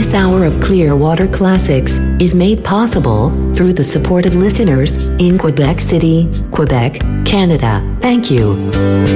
This hour of Clearwater Classics is made possible through the support of listeners in Quebec City, Quebec, Canada. Thank you.